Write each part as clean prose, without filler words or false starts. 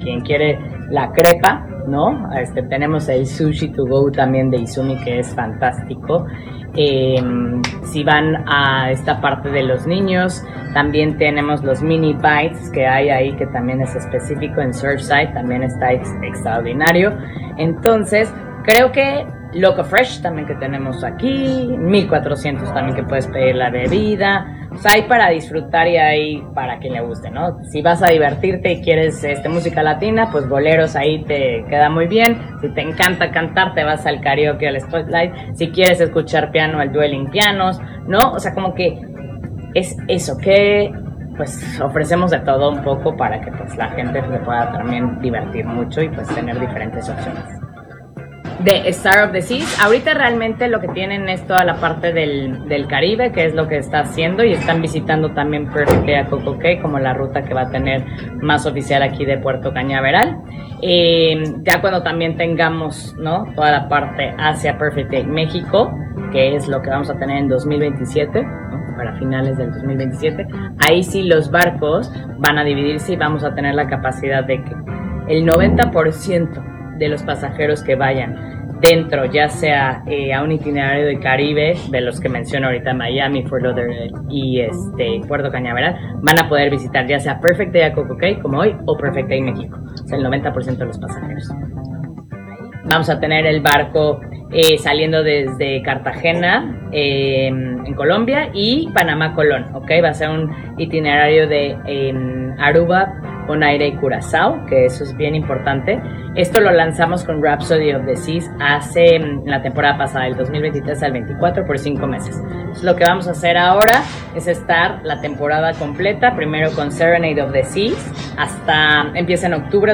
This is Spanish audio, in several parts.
quien quiere la crepa, ¿no? Tenemos el sushi to go también de Izumi, que es fantástico. Si van a esta parte de los niños, también tenemos los mini bites que hay ahí, que también es específico en Surfside, también está extraordinario. Entonces, creo que Loco Fresh también que tenemos aquí, 1400 también que puedes pedir la bebida. O sea, hay para disfrutar y hay para quien le guste, ¿no? Si vas a divertirte y quieres música latina, pues boleros ahí te queda muy bien. Si te encanta cantar, te vas al karaoke, al Spotlight. Si quieres escuchar piano, al Dueling Pianos, ¿no? O sea, como que es eso, que pues ofrecemos de todo un poco para que pues la gente se pueda también divertir mucho y pues tener diferentes opciones. De Star of the Seas, ahorita realmente lo que tienen es toda la parte del Caribe, que es lo que está haciendo, y están visitando también Perfect Day a Coco Cay como la ruta que va a tener más oficial aquí de Puerto Cañaveral. Ya cuando también tengamos, ¿no?, toda la parte hacia Perfect Day México, que es lo que vamos a tener en 2027, ¿no?, para finales del 2027, ahí sí los barcos van a dividirse y vamos a tener la capacidad de que el 90% de los pasajeros que vayan dentro, ya sea a un itinerario de Caribe, de los que menciono ahorita, Miami, Fort Lauderdale y Puerto Cañaveral, van a poder visitar ya sea Perfect Day a Coco Cay, como hoy, o Perfect Day México. O sea, el 90% de los pasajeros. Vamos a tener el barco saliendo desde Cartagena, en Colombia, y Panamá, Colón, ¿ok? Va a ser un itinerario de Aruba, Bonaire y Curazao, que eso es bien importante. Esto lo lanzamos con Rhapsody of the Seas hace la temporada pasada, del 2023 al 24, por 5 meses. Entonces, lo que vamos a hacer ahora es estar la temporada completa, primero con Serenade of the Seas, empieza en octubre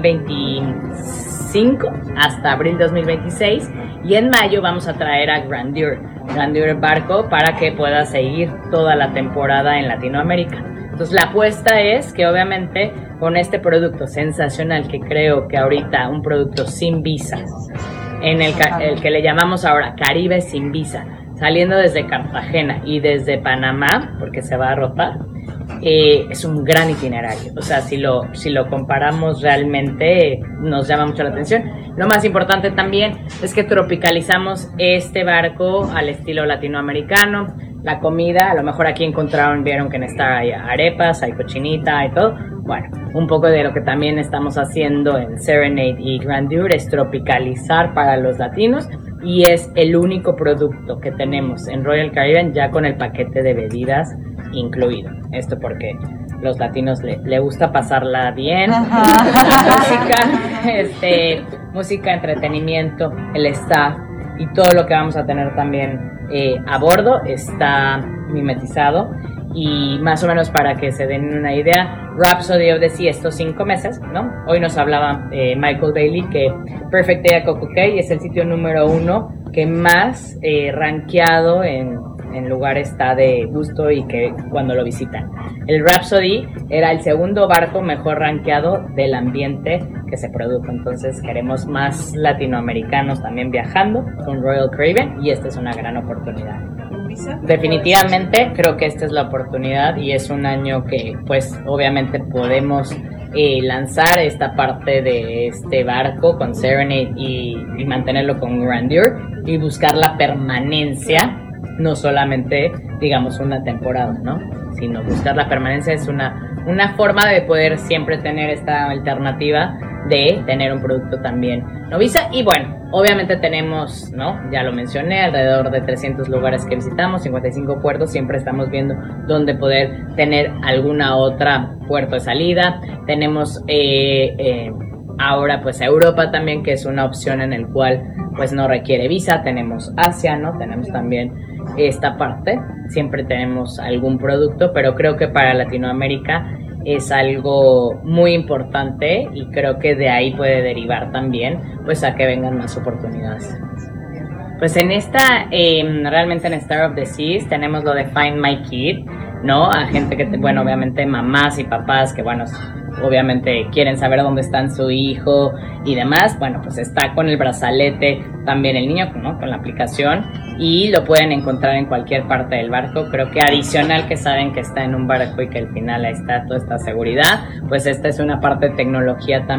2025 hasta abril 2026, y en mayo vamos a traer a Grandeur barco para que pueda seguir toda la temporada en Latinoamérica. Entonces la apuesta es que obviamente con este producto sensacional, que creo que ahorita un producto sin visa, en el que le llamamos ahora Caribe sin visa, saliendo desde Cartagena y desde Panamá, porque se va a rotar, es un gran itinerario. O sea, si lo comparamos, realmente nos llama mucho la atención. Lo más importante también es que tropicalizamos este barco al estilo latinoamericano. La comida, a lo mejor aquí vieron que en esta hay arepas, hay cochinita, hay todo. Bueno, un poco de lo que también estamos haciendo en Serenade y Grandeur es tropicalizar para los latinos, y es el único producto que tenemos en Royal Caribbean ya con el paquete de bebidas incluido. Esto porque los latinos le gusta pasarla bien, música, entretenimiento, el staff y todo lo que vamos a tener también a bordo está mimetizado. Y más o menos para que se den una idea, Rhapsody of the Sea estos 5 meses, ¿no? Hoy nos hablaba Michael Bailey que Perfect Day a Coco Cay es el sitio número 1 que más rankeado en lugar está de gusto y que cuando lo visitan. El Rhapsody era el segundo barco mejor rankeado del ambiente que se produjo. Entonces queremos más latinoamericanos también viajando con Royal Caribbean, y esta es una gran oportunidad. Definitivamente creo que esta es la oportunidad, y es un año que pues obviamente podemos lanzar esta parte de este barco con Serenade y mantenerlo con Grandeur y buscar la permanencia, no solamente digamos una temporada, ¿no?, sino buscar la permanencia. Es una forma de poder siempre tener esta alternativa de tener un producto también no visa. Y bueno, obviamente tenemos, ¿no?, ya lo mencioné, alrededor de 300 lugares que visitamos, 55 puertos, siempre estamos viendo dónde poder tener alguna otra puerto de salida. Tenemos ahora pues Europa también, que es una opción en el cual pues no requiere visa. Tenemos Asia, ¿no?, tenemos también esta parte, siempre tenemos algún producto, pero creo que para Latinoamérica es algo muy importante, y creo que de ahí puede derivar también pues a que vengan más oportunidades. Pues en esta, realmente en Star of the Seas tenemos lo de Find My Kid, ¿no? A gente que, bueno, obviamente mamás y papás que, bueno, obviamente quieren saber dónde está su hijo y demás. Bueno, pues está con el brazalete también el niño, ¿no?, con la aplicación, y lo pueden encontrar en cualquier parte del barco. Creo que adicional que saben que está en un barco y que al final ahí está toda esta seguridad, pues esta es una parte de tecnología también